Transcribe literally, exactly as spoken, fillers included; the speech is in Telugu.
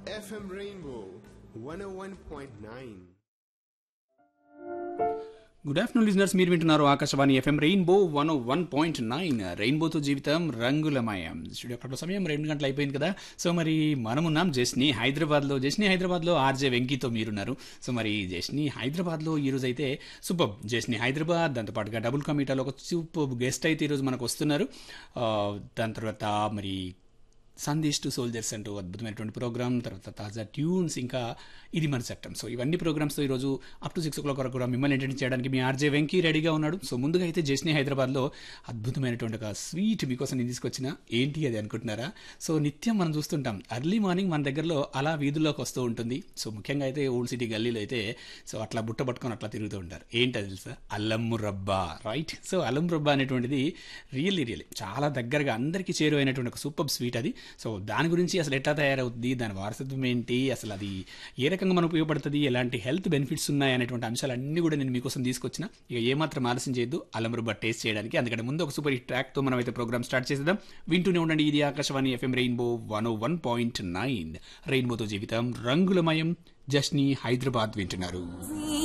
F M Rainbow one oh one point nine. Good afternoon listeners, మీరు వింటున్నారు ఆకాశవాణి ఎఫ్ఎం రెయిన్బో వన్ ఓ వన్ పాయింట్ నైన్. రెయిన్బోతో జీవితం రంగులమయం. స్టూడియో అక్కడ సమయం రెండు గంటలు అయిపోయింది కదా. సో మరి మనమున్నాం జస్ని హైదరాబాద్లో. జస్ని హైదరాబాద్లో ఆర్జే వెంకీతో మీరున్నారు. సో మరి జస్ని హైదరాబాద్లో ఈరోజు అయితే సూపర్ జస్ని హైదరాబాద్, దాంతోపాటుగా డబుల్ కమీటాలో ఒక సూపర్ గెస్ట్ అయితే ఈరోజు మనకు వస్తున్నారు. దాని తర్వాత మరి సందేశ్ టు సోల్జర్స్ అంటూ అద్భుతమైనటువంటి ప్రోగ్రామ్, తర్వాత తాజా ట్యూన్స్, ఇంకా ఇది మన చట్టం. సో ఇవన్నీ ప్రోగ్రామ్స్తో ఈరోజు up to six oh clock వరకు కూడా మిమ్మల్ని ఎంటర్టైన్ చేయడానికి మీ ఆర్జే వెంకీ రెడీగా ఉన్నాడు. సో ముందుగా అయితే జస్ని హైదరాబాద్లో అద్భుతమైనటువంటి ఒక స్వీట్ మీకోసం నేను తీసుకొచ్చిన. ఏంటి అది అనుకుంటున్నారా? సో నిత్యం మనం చూస్తుంటాం ఎర్లీ మార్నింగ్ మన దగ్గరలో అలా వీధుల్లోకి వస్తూ ఉంటుంది. సో ముఖ్యంగా అయితే ఓల్డ్ సిటీ గల్లీలో అయితే సో అట్లా బుట్ట పట్టుకొని అట్లా తిరుగుతూ ఉంటారు. ఏంటి అది తెలుసా? అల్లం రబ్బా, రైట్? సో అల్లం రబ్బా అనేటువంటిది రియల్లీ రియల్లీ చాలా దగ్గరగా అందరికీ చేరువైనటువంటి ఒక సూపర్ స్వీట్ అది. సో దాని గురించి అసలు ఎట్లా తయారవుతుంది, దాని వారసత్వం ఏంటి, అసలు అది ఏ రకంగా మనకు ఉపయోగపడుతుంది, ఎలాంటి హెల్త్ బెనిఫిట్స్ ఉన్నాయి అనేటువంటి అంశాలన్నీ కూడా నేను మీకోసం తీసుకొచ్చిన. ఇక ఏమాత్రం ఆలస్యం చేయొద్దు అల్లం రబ్బా టేస్ట్ చేయడానికి. అందుకంటే ముందు ఒక సూపర్ హిట్ ట్రాక్తో మనం అయితే ప్రోగ్రామ్ స్టార్ట్ చేసేద్దాం. వింటూనే ఉండండి, ఇది ఆకాశవాణి ఎఫ్ఎం రెయిన్బో వన్ ఓ వన్ పాయింట్ నైన్. రెయిన్బోతో జీవితం రంగులమయం. జస్ని హైదరాబాద్ వింటున్నారు.